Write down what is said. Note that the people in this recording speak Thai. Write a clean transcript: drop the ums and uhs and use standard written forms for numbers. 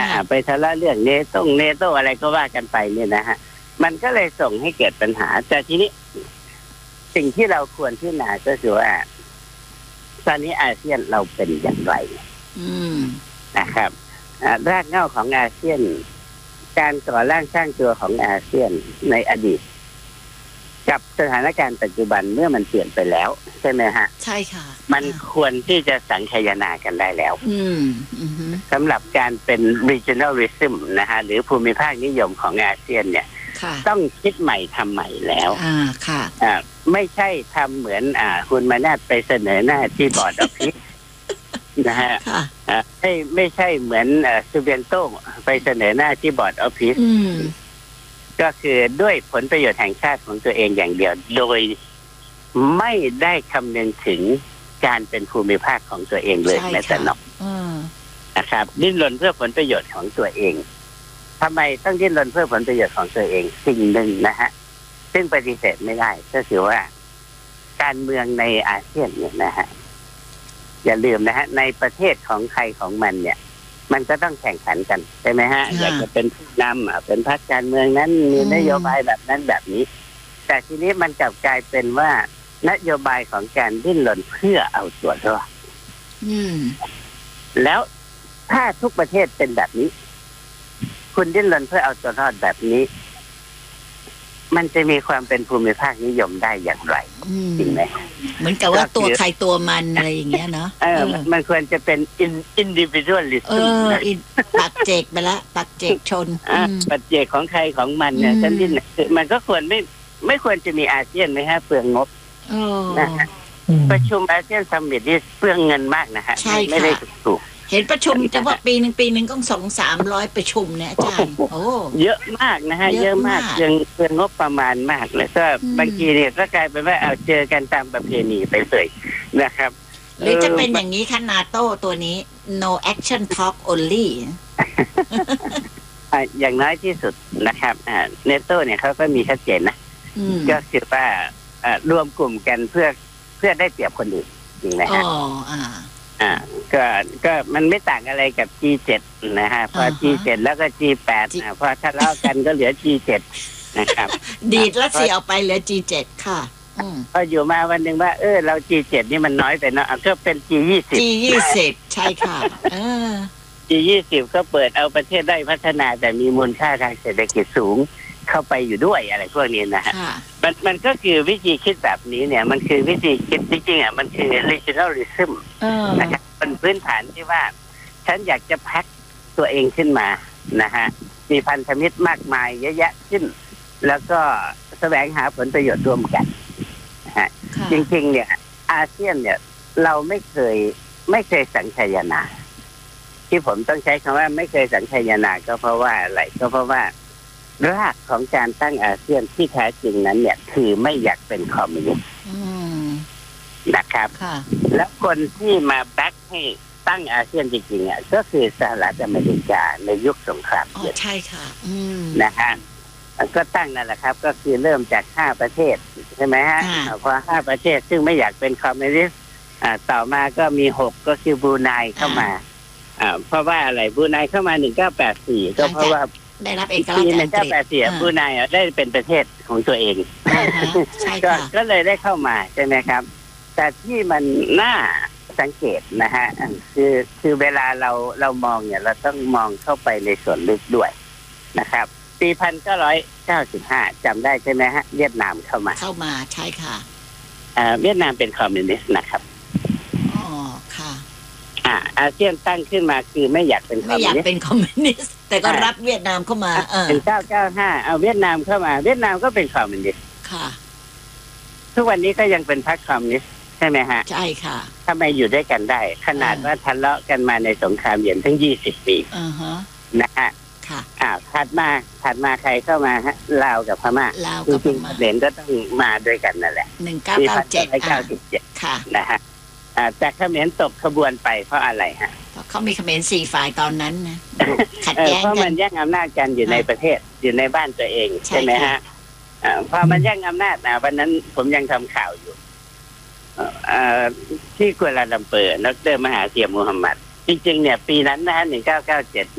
ไปทะเลาะเรื่องเนโต้อะไรก็ว่ากันไปเนี่ยนะฮะมันก็เลยส่งให้เกิดปัญหาแต่ทีนี้สิ่งที่เราควรพิจารณาก็คือว่าตอนนี้อาเซียนเราเป็นอย่างไรนะครับรากเหง้าของอาเซียนการก่อร่างสร้างตัวของอาเซียนในอดีตกับสถานการณ์ปัจจุบันเมื่อมันเปลี่ยนไปแล้วใช่ไหมฮะใช่ค่ะมันควรที่จะสังคายนากันได้แล้วสำหรับการเป็น regionalism นะฮะหรือภูมิภาคนิยมของอาเซียนเนี่ยต้องคิดใหม่ทำใหม่แล้วค่ะไม่ใช่ทำเหมือนคุณมานาฏไปเสนอหน้าที่บอร์ดออฟฟิศนะฮะไม่ใช่เหมือนซูเบนโตไปเสนอหน้าที่บอร์ดออฟฟิศก็คือด้วยผลประโยชน์แห่งชาติของตัวเองอย่างเดียวโดยไม่ได้คำนึงถึงการเป็นภูมิภาคของตัวเองเลยแม้แต่น้อยนะครับดิ้นรนเพื่อผลประโยชน์ของตัวเองทำไมต้องดิ้นรนเพื่อผลประโยชน์ของตัวเองสิ่งหนึ่งนะฮะซึ่งปฏิเสธไม่ได้ก็คือว่าการเมืองในอาเซียนเนี่ยนะฮะอย่าลืมนะฮะในประเทศของใครของมันเนี่ยมันก็ต้องแข่งขันกันใช่ไหมฮะอยากจะเป็นผู้นำเป็นพรรคการเมืองนั้นมีนโยบายแบบนั้นแบบนี้แต่ทีนี้มันกลับกลายเป็นว่านโยบายของการดิ้นรนเพื่อเอาตัวรอดแล้วถ้าทุกประเทศเป็นแบบนี้คุณดิ้นรนเพื่อเอาตัวรอดแบบนี้มันจะมีความเป็นภูมิภาคนิยมได้อย่างไรจริงไหมเหมือนกับว่าตัวใครตัวมันอะไรอย่างเงี้ยเนาะมันควรจะเป็นindividualism ปักเจกไปละปักเจกชนปักเจกของใครของมันเนี่ยฉันที่มันก็ควรไม่ควรจะมีอาเซียนนะฮะเปลืองงบนะฮะประชุมอาเซียนซัมมิตนี่เปลืองเงินมากนะฮะไม่ได้ถูกเห็นประชุมแต่ว่าปีหนึ่งก็200-300ประชุมเนี่ยอาจารย์โอ้เยอะมากนะฮะเยอะมากยังเกินงบประมาณมากเลยก็บางทีเนี่ยก็กลายเป็นว่าเอาเจอกันตามประเพณีไปเลยนะครับหรือจะเป็นอย่างนี้คะนาโต้ตัวนี้ no action talk only อย่างน้อยที่สุดนะครับเนโต้เนี่ยเขาก็มีชัดเจนนะก็คือว่ารวมกลุ่มกันเพื่อได้เปรียบคนอื่นจริงไหมฮะก็มันไม่ต่างอะไรกับ G7 นะฮะพอ G7 แล้วก็ G8 พอทะเลาะกันก็เหลือ G7 นะครับดีดแล้วเสียออกไปเหลือ G7 ค่ะพออยู่มาวันหนึ่งว่าเรา G7 นี่มันน้อยไปเนาะก็เป็น G20 ใช่ค่ะ G20 ก็เปิดเอาประเทศได้พัฒนาแต่มีมูลค่าทางเศรษฐกิจสูงเข้าไปอยู่ด้วยอะไรพวกนี้นะฮะมันก็คือวิธีคิดแบบนี้เนี่ยมันคือวิธีคิดจริงๆมันคือ regionalism นะครับเป็นพื้นฐานที่ว่าฉันอยากจะแพ็คตัวเองขึ้นมานะฮะมีพันธมิตรมากมายเยอะแยะขึ้นแล้วก็แสวงหาผลประโยชน์ร่วมกันนะฮะจริงๆเนี่ยอาเซียนเนี่ยเราไม่เคยสังคายนาที่ผมต้องใช้คำว่าไม่เคยสังคายนาก็เพราะว่าอะไรก็เพราะว่ารากของการตั้งอาเซียนที่แท้จริงนั้นเนี่ยคือไม่อยากเป็นคอมมิวนิสต์นะครับแล้วคนที่มาแบ็คให้ตั้งอาเซียนจริงๆก็คือสหรัฐอเมริกาในยุคสงครามเย็นใช่ค่ะนะฮะก็ตั้งนั่นแหละครับก็คือเริ่มจาก5ประเทศใช่ไหมฮะพอ5ประเทศซึ่งไม่อยากเป็นคอมมิวนิสต์ต่อมาก็มี6ก็คือบรูไนเข้ามาเพราะว่าอะไรบรูไนเข้ามา1984ก็เพราะว่าได้รับเอกราชจากอังกฤษบรูไนได้เป็นประเทศของตัวเองก็เลยได้เข้ามาใช่ไหมครับแต่ที่มันน่าสังเกตนะฮะคือเวลาเรามองเนี่ยเราต้องมองเข้าไปในส่วนลึกด้วยนะครับปี1995จำได้ใช่ไหมฮะเวียดนามเข้ามาใช่ค่ะเวียดนามเป็นคอมมิวนิสต์นะครับค่ะอาเซียนตั้งขึ้นมาคือไม่อยากเป็นคอมมิวนิสต์ไม่อยากเป็นคอมมิวนิสต์แต่ก็รับเวียดนามเข้ามา 1995เอาเวียดนามเข้ามาเวียดนามก็เป็นคอมมิวนิสต์ค่ะทุกวันนี้ก็ยังเป็นพรรคคอมมิวนิสต์ใช่ไหมฮะใช่ค่ะทำไมอยู่ด้วยกันได้ขนาดว่าทะเลาะกันมาในสงครามเย็นทั้ง20 ปีนะฮะถัดมาใครเข้ามาฮะลาวกับพม่าจริงๆเด่นก็ต้องมาด้วยกันนั่นแหละ 1997 ค่ะนะฮะแต่เขมรตกขบวนไปเพราะอะไรฮะเขามีเขมร4ฝ่ายตอนนั้นนะขัดแย้งกันเพราะมันแย่งอำนาจกันอยู่ในประเทศอยู่ในบ้านตัวเองใช่ไหมฮะพอมันแย่งอำนาจวันนั้นผมยังทำข่าวอยู่ที่กัวลาลัมเปอร์ดร.มหาเทียมมูฮัมหมัดจริงๆเนี่ยปีนั้นนะฮะ1997